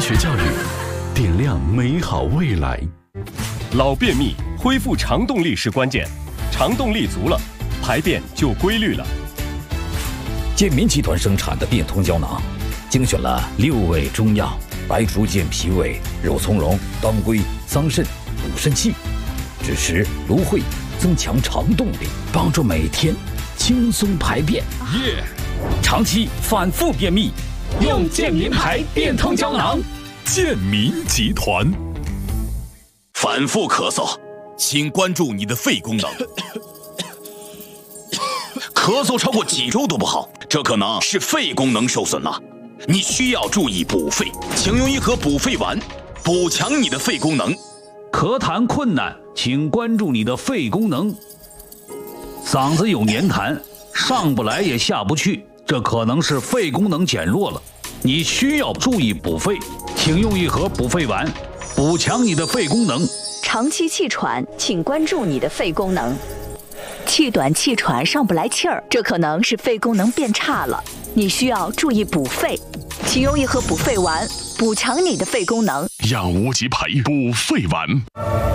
学教育，点亮美好未来。 老便秘，恢复肠动力是关键，肠动力足了，排便就规律了。 健民集团生产的变通胶囊，精选了6味中药：白术健脾胃、肉苁蓉、当归、桑葚，补肾气，支持芦荟，增强肠动力，帮助每天轻松排便。长期反复便秘，用健民牌变通胶囊。 健民集团。 反复咳嗽，请关注你的肺功能。咳嗽超过几周都不好，这可能是肺功能受损了。你需要注意补肺，请用一盒补肺丸，补强你的肺功能。 咳痰困难，请关注你的肺功能。嗓子有黏痰，上不来也下不去，这可能是肺功能减弱了。你需要注意补肺，请用一盒补肺丸，补强你的肺功能。 长期气喘，请关注你的肺功能。气短气喘上不来气儿，这可能是肺功能变差了，你需要注意补肺，请用一盒补肺丸，补强你的肺功能。 养无极牌补肺丸。